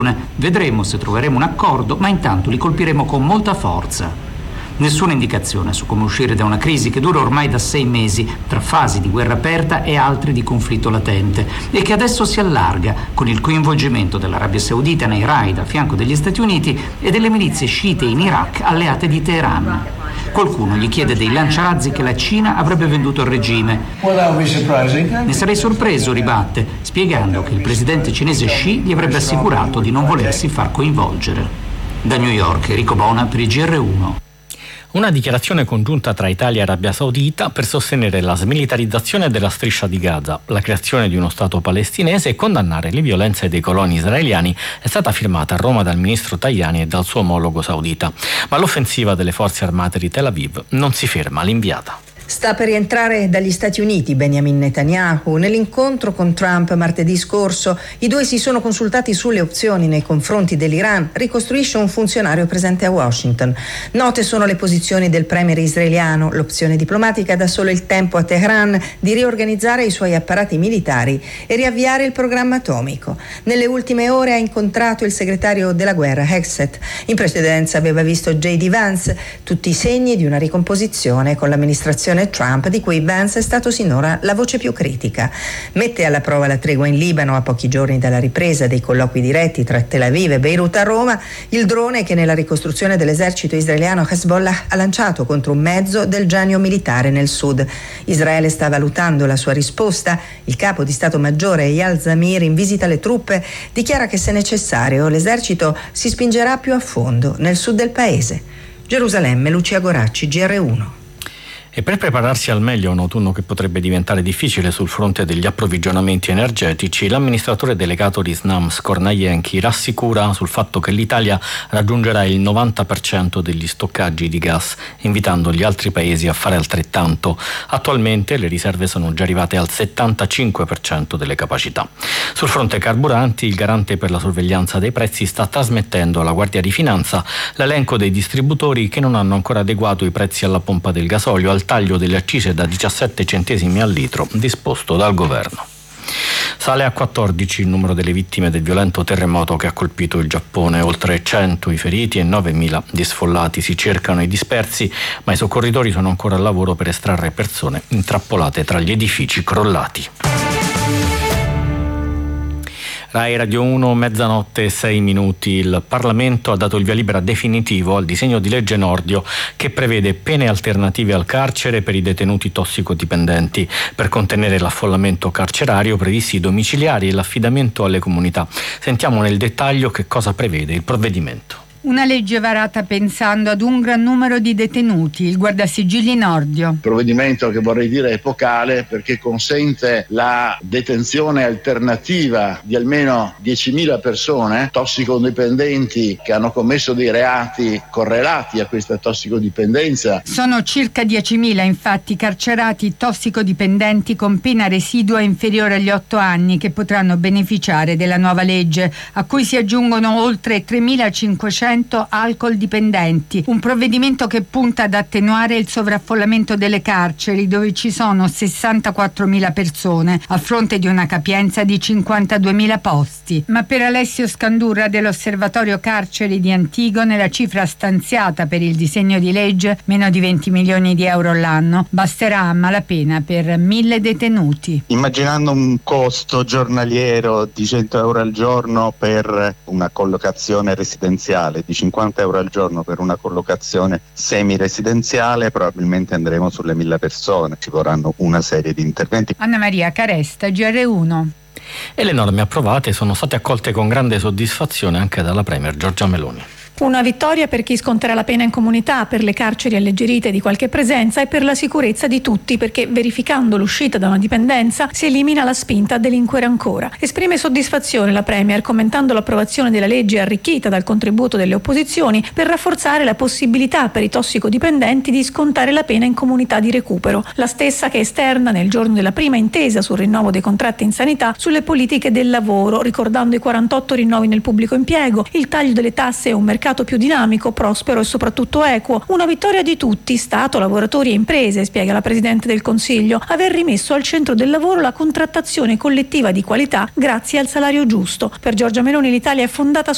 Vedremo se troveremo un accordo, ma intanto li colpiremo con molta forza. Nessuna indicazione su come uscire da una crisi che dura ormai da 6 mesi, tra fasi di guerra aperta e altre di conflitto latente, e che adesso si allarga con il coinvolgimento dell'Arabia Saudita nei raid a fianco degli Stati Uniti e delle milizie sciite in Iraq alleate di Teheran. Qualcuno gli chiede dei lanciarazzi che la Cina avrebbe venduto al regime. Ne sarei sorpreso, ribatte, spiegando che il presidente cinese Xi gli avrebbe assicurato di non volersi far coinvolgere. Da New York, Enrico Bona per il GR1. Una dichiarazione congiunta tra Italia e Arabia Saudita per sostenere la smilitarizzazione della striscia di Gaza, la creazione di uno Stato palestinese e condannare le violenze dei coloni israeliani è stata firmata a Roma dal ministro Tajani e dal suo omologo saudita. Ma l'offensiva delle forze armate di Tel Aviv non si ferma, l'inviata. Sta per rientrare dagli Stati Uniti Benjamin Netanyahu. Nell'incontro con Trump martedì scorso i due si sono consultati sulle opzioni nei confronti dell'Iran, ricostruisce un funzionario presente a Washington. Note sono le posizioni del premier israeliano. L'opzione diplomatica dà solo il tempo a Teheran di riorganizzare i suoi apparati militari e riavviare il programma atomico. Nelle ultime ore ha incontrato il segretario della guerra Hegseth. In precedenza aveva visto J.D. Vance, tutti i segni di una ricomposizione con l'amministrazione Trump, di cui Vance è stato sinora la voce più critica. Mette alla prova la tregua in Libano a pochi giorni dalla ripresa dei colloqui diretti tra Tel Aviv e Beirut a Roma, il drone che nella ricostruzione dell'esercito israeliano Hezbollah ha lanciato contro un mezzo del genio militare nel sud. Israele sta valutando la sua risposta. Il capo di Stato Maggiore Eyal Zamir, in visita alle truppe, dichiara che se necessario l'esercito si spingerà più a fondo nel sud del paese. Gerusalemme, Lucia Goracci, GR1. E per prepararsi al meglio a un autunno che potrebbe diventare difficile sul fronte degli approvvigionamenti energetici, l'amministratore delegato di Snam Skornajenki rassicura sul fatto che l'Italia raggiungerà il 90% degli stoccaggi di gas, invitando gli altri paesi a fare altrettanto. Attualmente le riserve sono già arrivate al 75% delle capacità. Sul fronte carburanti, il garante per la sorveglianza dei prezzi sta trasmettendo alla Guardia di Finanza l'elenco dei distributori che non hanno ancora adeguato i prezzi alla pompa del gasolio al taglio delle accise da 17 centesimi al litro disposto dal governo. Sale a 14 il numero delle vittime del violento terremoto che ha colpito il Giappone, oltre 100 i feriti e 9.000 gli sfollati. Si cercano i dispersi, ma i soccorritori sono ancora al lavoro per estrarre persone intrappolate tra gli edifici crollati. Rai Radio 1, mezzanotte e 6 minuti. Il Parlamento ha dato il via libera definitivo al disegno di legge Nordio che prevede pene alternative al carcere per i detenuti tossicodipendenti. Per contenere l'affollamento carcerario, previsti i domiciliari e l'affidamento alle comunità. Sentiamo nel dettaglio che cosa prevede il provvedimento. Una legge varata pensando ad un gran numero di detenuti, il guardasigilli Nordio. Provvedimento che vorrei dire epocale perché consente la detenzione alternativa di almeno 10.000 persone tossicodipendenti che hanno commesso dei reati correlati a questa tossicodipendenza. Sono circa 10.000 infatti carcerati tossicodipendenti con pena residua inferiore agli 8 anni che potranno beneficiare della nuova legge, a cui si aggiungono oltre 3.500 alcol dipendenti, un provvedimento che punta ad attenuare il sovraffollamento delle carceri dove ci sono 64.000 persone a fronte di una capienza di 52.000 posti. Ma per Alessio Scandurra dell'Osservatorio Carceri di Antigone la cifra stanziata per il disegno di legge, meno di 20 milioni di euro l'anno, basterà a malapena per 1.000 detenuti. Immaginando un costo giornaliero di 100 euro al giorno per una collocazione residenziale, di 50 euro al giorno per una collocazione semi-residenziale, probabilmente andremo sulle 1.000 persone. Ci vorranno una serie di interventi. Anna Maria Caresta, GR1. E le norme approvate sono state accolte con grande soddisfazione anche dalla Premier Giorgia Meloni. Una vittoria per chi sconterà la pena in comunità, per le carceri alleggerite di qualche presenza e per la sicurezza di tutti, perché verificando l'uscita da una dipendenza si elimina la spinta a delinquere ancora. Esprime soddisfazione la Premier commentando l'approvazione della legge arricchita dal contributo delle opposizioni per rafforzare la possibilità per i tossicodipendenti di scontare la pena in comunità di recupero, la stessa che esterna nel giorno della prima intesa sul rinnovo dei contratti in sanità sulle politiche del lavoro, ricordando i 48 rinnovi nel pubblico impiego, il taglio delle tasse e un mercato più dinamico, prospero e soprattutto equo. Una vittoria di tutti, Stato, lavoratori e imprese, spiega la Presidente del Consiglio, aver rimesso al centro del lavoro la contrattazione collettiva di qualità grazie al salario giusto. Per Giorgia Meloni l'Italia è fondata